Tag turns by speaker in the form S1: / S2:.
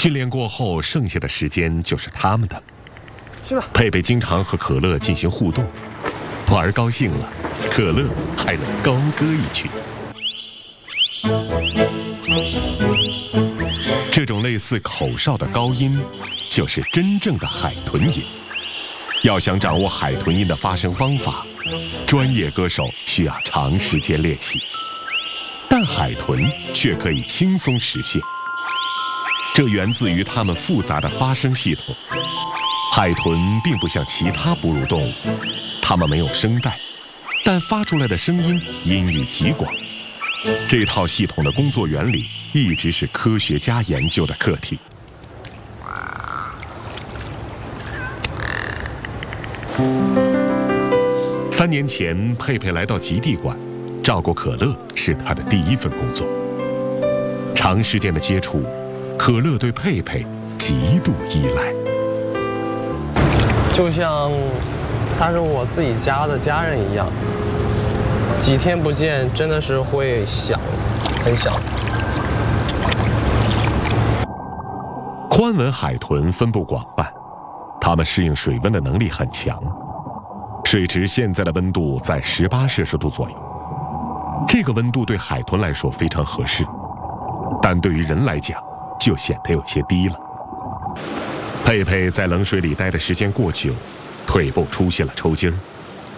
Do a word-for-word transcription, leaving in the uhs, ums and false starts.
S1: 训练过后，剩下的时间就是他们的。
S2: 是吧？
S1: 佩佩经常和可乐进行互动，玩高兴了，可乐还能高歌一曲。这种类似口哨的高音，就是真正的海豚音。要想掌握海豚音的发声方法，专业歌手需要长时间练习，但海豚却可以轻松实现。这源自于它们复杂的发声系统。海豚并不像其他哺乳动物，它们没有声带，但发出来的声音音域极广。这套系统的工作原理一直是科学家研究的课题。三年前，佩佩来到极地馆，照顾可乐是他的第一份工作。长时间的接触，可乐对佩佩极度依赖。
S2: 就像他是我自己家的家人一样，几天不见真的是会想，很想。
S1: 宽吻海豚分布广泛，它们适应水温的能力很强。水池现在的温度在十八摄氏度左右，这个温度对海豚来说非常合适，但对于人来讲就显得有些低了。佩佩在冷水里待的时间过久，腿部出现了抽筋儿。